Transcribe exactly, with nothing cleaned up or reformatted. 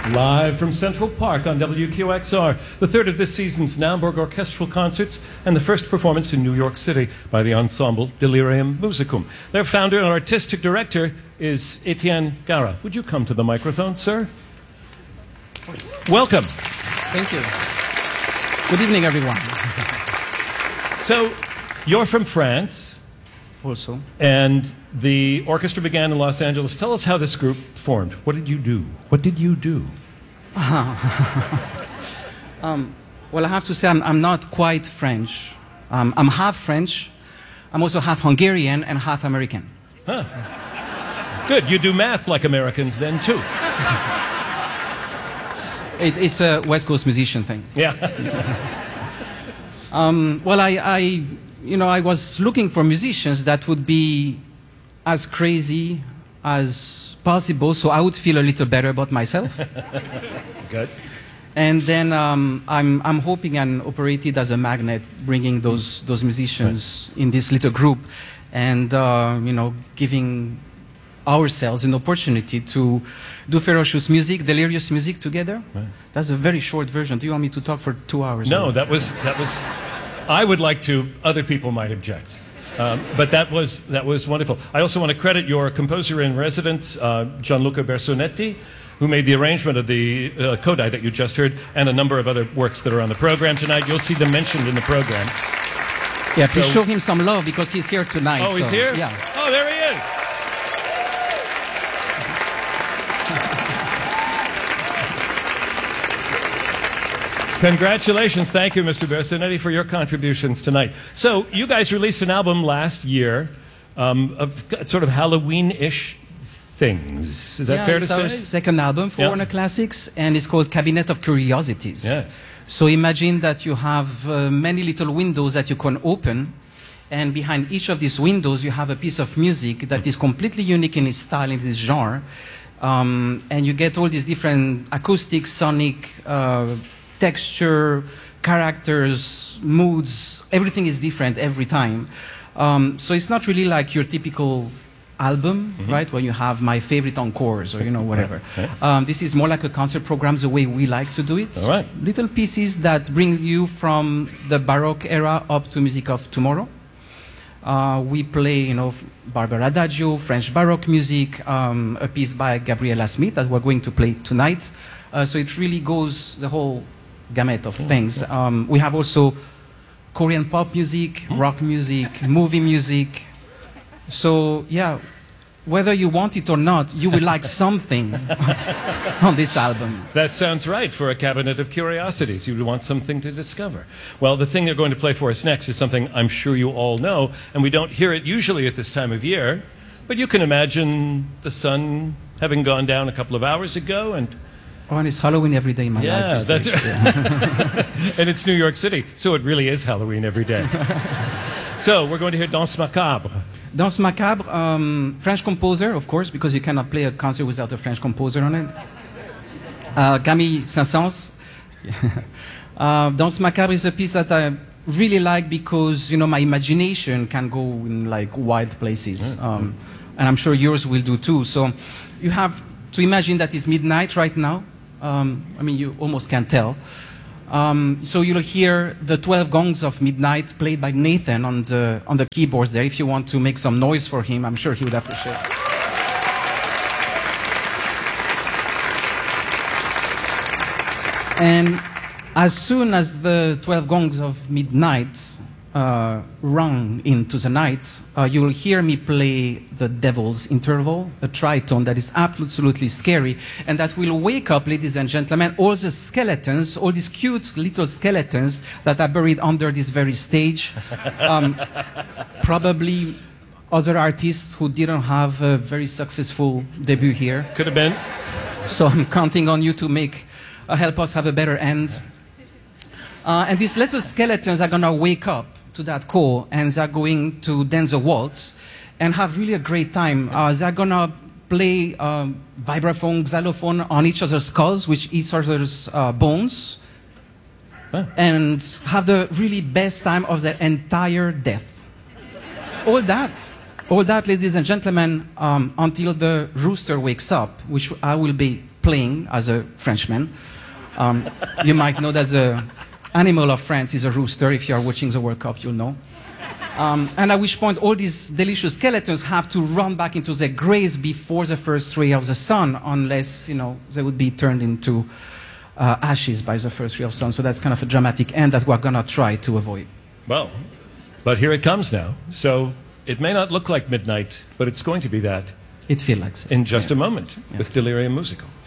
Live from Central Park on W Q X R, the third of this season's Naumburg Orchestral Concerts and the first performance in New York City by the ensemble Delirium Musicum. Their founder and artistic director is Etienne Gara. Would you come to the microphone, sir? Welcome. Thank you. Good evening, everyone. So, you're from France. Also. And the orchestra began in Los Angeles. Tell us how this group formed. What did you do? What did you do? um, well, I have to say I'm, I'm not quite French. Um, I'm half French. I'm also half Hungarian and half American. Huh. Good. You do math like Americans then, too. it, it's a West Coast musician thing. Yeah. um, well, I... I You know, I was looking for musicians that would be as crazy as possible, so I would feel a little better about myself. Good. And then um, I'm, I'm hoping and operated as a magnet, bringing those, those musicians right. in this little group and, uh, you know, giving ourselves an opportunity to do ferocious music, delirious music together. Right. That's a very short version. Do you want me to talk for two hours? No, that was... That was... I would like to. Other people might object. Um, but that was, that was wonderful. I also want to credit your composer-in-residence, uh, Gianluca Bersonetti, who made the arrangement of the uh, Coda that you just heard, and a number of other works that are on the program tonight. You'll see them mentioned in the program. Yeah, please so, show him some love, because he's here tonight. Oh, he's so, here? Yeah. Oh, there he is. Congratulations. Thank you, Mister Bersonetti, for your contributions tonight. So, you guys released an album last year um, of sort of Halloween-ish things. Is that yeah, fair to it's say? Our second album for yeah. Warner Classics, and it's called Cabinet of Curiosities. Yes. So imagine that you have uh, many little windows that you can open, and behind each of these windows you have a piece of music that is completely unique in its style, in its genre, um, and you get all these different acoustic, sonic, uh, texture, characters, moods, everything is different every time. Um, so it's not really like your typical album, mm-hmm. right, where you have my favorite encores or, you know, whatever. Right. Um, this is more like a concert program, the way we like to do it. All right. Little pieces that bring you from the Baroque era up to music of tomorrow. Uh, we play, you know, Barbara Adagio, French Baroque music, um, a piece by Gabriela Smith that we're going to play tonight. Uh, so it really goes the whole gamut of things. Um, we have also Korean pop music, rock music, movie music. So, yeah, whether you want it or not, you will like something on this album. That sounds right for a cabinet of curiosities. You would want something to discover. Well, the thing they're going to play for us next is something I'm sure you all know, and we don't hear it usually at this time of year, but you can imagine the sun having gone down a couple of hours ago, and oh, and it's Halloween every day in my yeah, life. That's and it's New York City, so it really is Halloween every day. So we're going to hear Danse Macabre. Danse Macabre, um, French composer, of course, because you cannot play a concert without a French composer on it. Uh, Camille Saint-Saëns. uh, Danse Macabre is a piece that I really like because, you know, my imagination can go in like wild places, um, and I'm sure yours will do too. So you have to imagine that it's midnight right now. Um, I mean, you almost can't tell. Um, so you'll hear the twelve gongs of midnight played by Nathan on the, on the keyboards there. If you want to make some noise for him, I'm sure he would appreciate it. And as soon as the twelve gongs of midnight uh, rung into the night, uh, you will hear me play the Devil's Interval, a tritone that is absolutely scary, and that will wake up, ladies and gentlemen, all the skeletons, all these cute little skeletons that are buried under this very stage. Um, probably other artists who didn't have a very successful debut here. Could have been. So I'm counting on you to make, uh, help us have a better end. Uh, and these little skeletons are going to wake up to that call, and they're going to dance a waltz and have really a great time. Uh, they're going to play um, vibraphone, xylophone on each other's skulls, with each other's uh, bones, huh. and have the really best time of their entire death. All that, all that, ladies and gentlemen, um, until the rooster wakes up, which I will be playing as a Frenchman. Um, you might know that the animal of France is a rooster. If you are watching the World Cup, you'll know. Um, and at which point all these delicious skeletons have to run back into their graves before the first ray of the sun, unless, you know, they would be turned into uh, ashes by the first ray of the sun. So that's kind of a dramatic end that we're going to try to avoid. Well, but here it comes now. So it may not look like midnight, but it's going to be that. It feels like so. In just yeah. a moment yeah. with Delirium Musical.